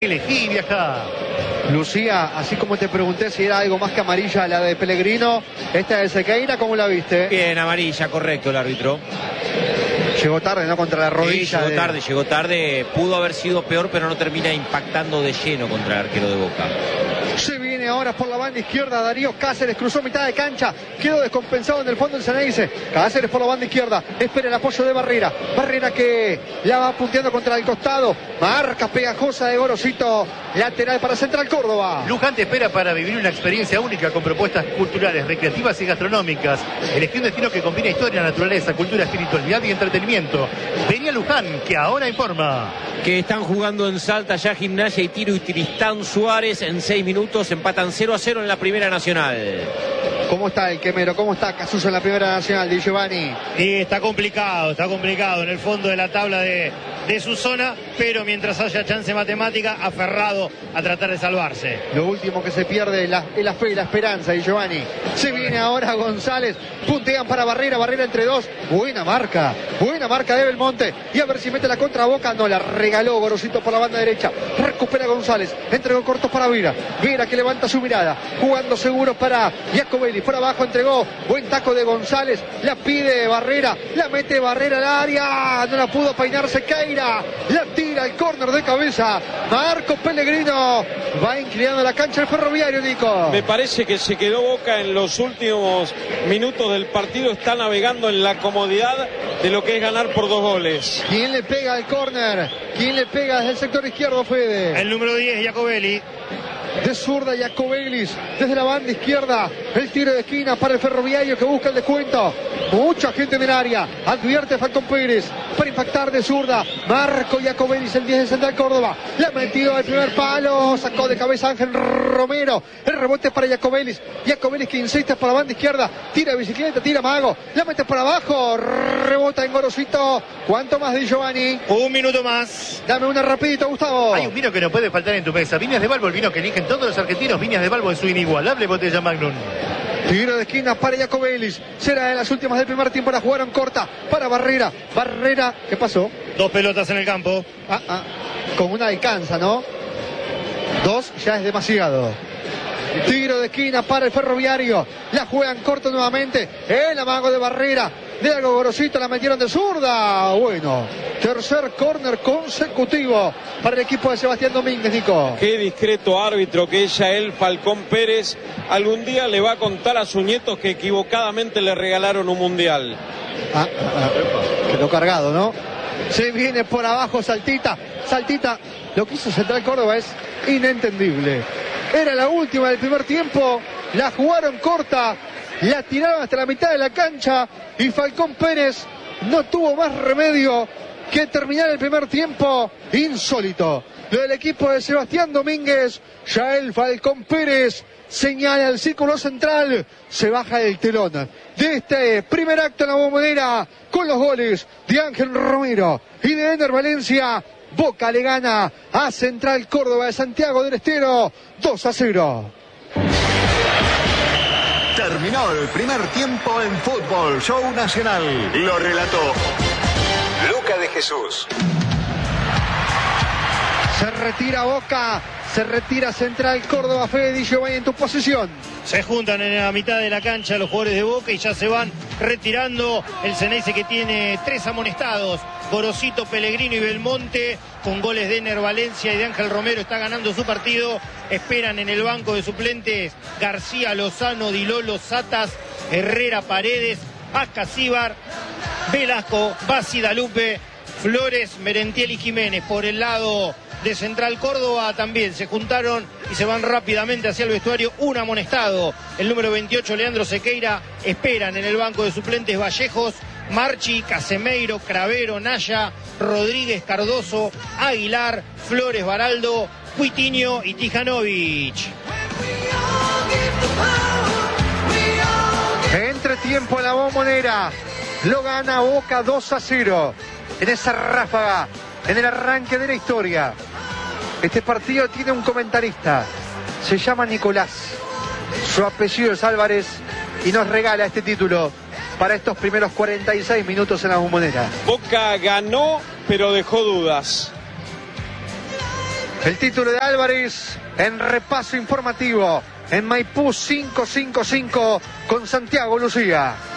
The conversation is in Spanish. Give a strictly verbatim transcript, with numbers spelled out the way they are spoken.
Elegí viajar. Lucía, así como te pregunté si era algo más que amarilla la de Pellegrino, esta de Sequeira, ¿cómo la viste? Bien, amarilla, correcto el árbitro. Llegó tarde, ¿no? Contra la rodilla. Sí, llegó de... tarde, llegó tarde. Pudo haber sido peor, pero no termina impactando de lleno contra el arquero de Boca. Se viene ahora por la banda izquierda Darío Cáceres, cruzó mitad de cancha, quedó descompensado en el fondo el Ceneice. Cáceres por la banda izquierda, espera el apoyo de Barrera. Barrera que la va punteando contra el costado. Marca pegajosa de Gorosito, lateral para Central Córdoba. Luján te espera para vivir una experiencia única con propuestas culturales, recreativas y gastronómicas. Elegí un destino que combina historia, naturaleza, cultura, espiritualidad y entretenimiento. Vení a Luján, que ahora informa. Que están jugando en Salta ya Gimnasia y Tiro y Tristán Suárez. En seis minutos empatan cero a cero en la Primera Nacional. ¿Cómo está el Quemero? ¿Cómo está Casuso en la Primera Nacional, Di Giovanni? Sí, está complicado, está complicado en el fondo de la tabla de, de su zona, pero mientras haya chance matemática, aferrado a tratar de salvarse. Lo último que se pierde es la, es la fe y la esperanza, Di Giovanni. Se viene ahora González, puntean para Barrera, Barrera entre dos. Buena marca, buena marca de Belmonte. Y a ver si mete la contra Boca, no la regaló Gorosito por la banda derecha. Recupera González, entregó cortos para Vera. Vera que levanta su mirada, jugando seguro para Jacobelli. Por abajo entregó, buen taco de González, la pide Barrera, la mete Barrera al área, no la pudo peinar Sequeira, la tira al córner de cabeza, Marco Pellegrino, va inclinando la cancha el Ferroviario, Nico. Me parece que se quedó Boca en los últimos minutos del partido, está navegando en la comodidad de lo que es ganar por dos goles. ¿Quién le pega al córner? ¿Quién le pega desde el sector izquierdo, Fede? El número diez, Jacobelli. De zurda Jacobelli, desde la banda izquierda, el tiro de esquina para el Ferroviario que busca el descuento. Mucha gente en el área, advierte Falcón Pérez para impactar de zurda. Marco Jacobelli, el diez de Central Córdoba, la metió al primer palo, sacó de cabeza Ángel Romero. El rebote para Jacobelli, Jacobelli que insiste por la banda izquierda, tira bicicleta, tira mago, la mete por abajo, rebota en Gorosito. ¿Cuánto más, Di Giovanni? Un minuto más. Dame una rapidito, Gustavo. Hay un vino que no puede faltar en tu mesa. Viñas de Balbo, el vino que eligen todos los argentinos. Viñas de Balbo en su inigualable botella Magnum. Tiro de esquina para Jacobelli. Será de las últimas del primer tiempo. La jugaron corta para Barrera. Barrera, ¿qué pasó? Dos pelotas en el campo. Ah, ah, con una alcanza, ¿no? Dos ya es demasiado. Tiro de esquina para el Ferroviario. La juegan corto nuevamente. El amago de Barrera. De algo Gorosito, la metieron de zurda. Bueno, tercer córner consecutivo para el equipo de Sebastián Domínguez, Nico. Qué discreto árbitro que es Yael Falcón Pérez. Algún día le va a contar a sus nietos que equivocadamente le regalaron un mundial. Ah, ah, ah. Quedó cargado, ¿no? Se viene por abajo Saltita. Saltita, lo que hizo Central Córdoba es inentendible. Era la última del primer tiempo. La jugaron corta. La tiraron hasta la mitad de la cancha y Falcón Pérez no tuvo más remedio que terminar el primer tiempo. Insólito. Lo del equipo de Sebastián Domínguez. Yael Falcón Pérez señala el círculo central. Se baja el telón de este primer acto en la Bombonera con los goles de Ángel Romero y de Ener Valencia. Boca le gana a Central Córdoba de Santiago del Estero dos a cero. Terminó el primer tiempo en Fútbol Show Nacional. Lo relató Luca de Jesús. Se retira Boca, se retira Central Córdoba. Fede Di Giovanni en tu posición. Se juntan en la mitad de la cancha los jugadores de Boca y ya se van retirando. El Ceneice que tiene tres amonestados. Gorosito, Pellegrino y Belmonte, con goles de Ener Valencia y de Ángel Romero, está ganando su partido. Esperan en el banco de suplentes García, Lozano, Dilolo, Satas, Herrera, Paredes, Ascasíbar, Velasco, Bassi, Dalupe, Flores, Merentiel y Jiménez. Por el lado de Central Córdoba también se juntaron y se van rápidamente hacia el vestuario. Un amonestado, el número veintiocho, Leandro Sequeira. Esperan en el banco de suplentes Vallejos, Marchi, Casemeiro, Cravero, Naya, Rodríguez, Cardoso, Aguilar, Flores, Baraldo, Cuitiño y Tijanovic. Entretiempo en la Bombonera. Lo gana Boca dos a cero. En esa ráfaga, en el arranque de la historia. Este partido tiene un comentarista. Se llama Nicolás. Su apellido es Álvarez y nos regala este título para estos primeros cuarenta y seis minutos en la Bombonera. Boca ganó, pero dejó dudas. El título de Álvarez en repaso informativo en Maipú quinientos cincuenta y cinco con Santiago Lucía.